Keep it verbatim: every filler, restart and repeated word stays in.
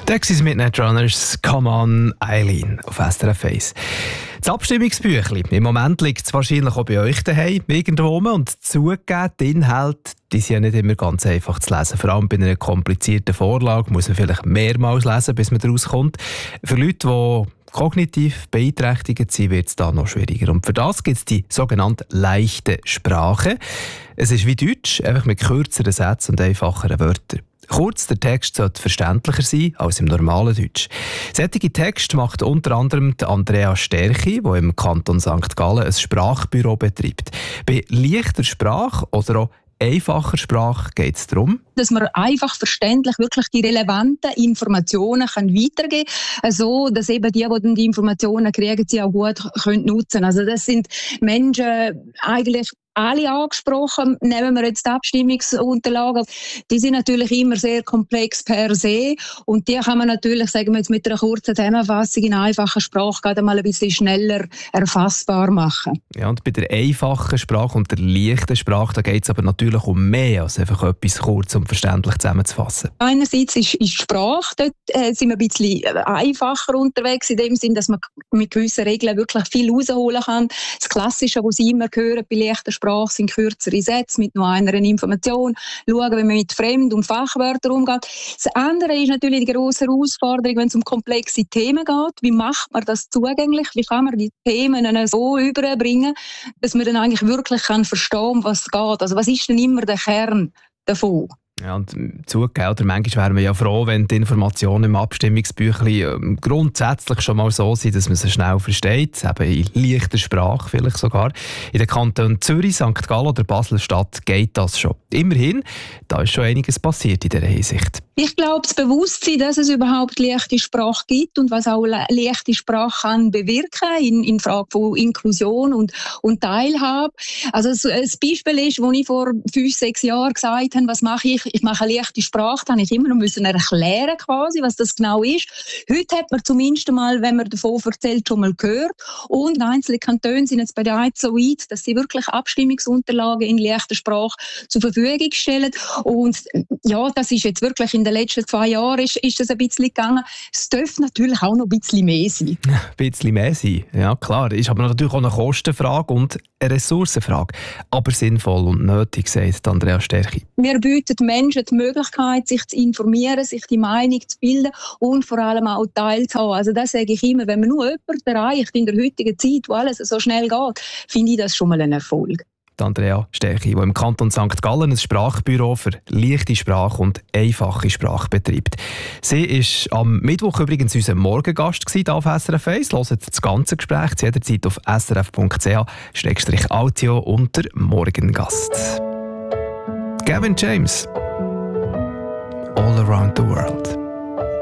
Taxis Midnight Runners, Come On, Eileen auf S R F eins. Das Abstimmungsbüchlein. Im Moment liegt es wahrscheinlich auch bei euch daheim irgendwo rum. Und zugegeben, die Inhalte die sind ja nicht immer ganz einfach zu lesen. Vor allem bei einer komplizierten Vorlage muss man vielleicht mehrmals lesen, bis man daraus kommt. Für Leute, die kognitiv beeinträchtigt sind, wird es da noch schwieriger. Und für das gibt es die sogenannte leichte Sprache. Es ist wie Deutsch, einfach mit kürzeren Sätzen und einfacheren Wörtern. Kurz, der Text sollte verständlicher sein als im normalen Deutsch. Solche Text macht unter anderem Andrea Sterchi, die im Kanton Sankt Gallen ein Sprachbüro betreibt. Bei leichter Sprache oder auch einfacher Sprache geht es darum, dass man einfach verständlich wirklich die relevanten Informationen kann weitergeben kann, so dass eben die, die die Informationen kriegen, sie auch gut können nutzen. Also das sind Menschen eigentlich alle angesprochen. Nehmen wir jetzt die Abstimmungsunterlagen. Die sind natürlich immer sehr komplex per se und die kann man natürlich, sagen wir jetzt mit einer kurzen Zusammenfassung in einfacher Sprache gerade mal ein bisschen schneller erfassbar machen. Ja, und bei der einfachen Sprache und der leichten Sprache, da geht es aber natürlich um mehr als einfach etwas kurz und verständlich zusammenzufassen. Einerseits ist, ist die Sprache, dort äh, sind wir ein bisschen einfacher unterwegs, in dem Sinn, dass man mit gewissen Regeln wirklich viel rausholen kann. Das Klassische, was Sie immer hören bei leichter Sprache, sind kürzere Sätze mit nur einer Information. Schauen, wie man mit Fremd- und Fachwörtern umgeht. Das andere ist natürlich die grosse Herausforderung, wenn es um komplexe Themen geht. Wie macht man das zugänglich? Wie kann man die Themen so überbringen, dass man dann eigentlich wirklich kann verstehen, um was es geht? Also was ist denn immer der Kern davon? Ja, und zugegeben, oder manchmal wären wir ja froh, wenn die Informationen im Abstimmungsbüchlein grundsätzlich schon mal so sind, dass man sie schnell versteht, eben in leichter Sprache vielleicht sogar. In den Kantonen Zürich, Sankt Gallen oder Basel-Stadt geht das schon. Immerhin, da ist schon einiges passiert in dieser Hinsicht. Ich glaube, das Bewusstsein, dass es überhaupt leichte Sprache gibt und was auch leichte Sprache kann bewirken in, in Frage von Inklusion und, und Teilhabe. Also ein Beispiel ist, wo ich vor fünf, sechs Jahren gesagt habe, was mache ich? Ich mache eine leichte Sprache, dann ich immer noch müssen erklären quasi, was das genau ist. Heute hat man zumindest mal, wenn man davon erzählt, schon mal gehört. Und einzelne Kantone sind jetzt bereits so weit, dass sie wirklich Abstimmungsunterlagen in leichter Sprache zur Verfügung stellen. Und ja, das ist jetzt wirklich in den letzten zwei Jahren ist, ist das ein bisschen gegangen. Es dürfte natürlich auch noch ein bisschen mehr sein. Ein bisschen mehr sein, ja klar. Ist aber natürlich auch eine Kostenfrage und eine Ressourcenfrage. Aber sinnvoll und nötig, sagt Andrea Sterchi. Wir bieten Menschen die Möglichkeit, sich zu informieren, sich die Meinung zu bilden und vor allem auch teilzuhaben. Also das sage ich immer, wenn man nur jemanden erreicht in der heutigen Zeit, wo alles so schnell geht, finde ich das schon mal ein Erfolg. Andrea Sterchi, die im Kanton Sankt Gallen ein Sprachbüro für leichte Sprache und einfache Sprache betreibt. Sie war am Mittwoch übrigens unser Morgengast hier auf S R F eins. Hört das ganze Gespräch jederzeit auf s r f punkt c h slash audio unter Morgengast. Gavin James, All Around the World.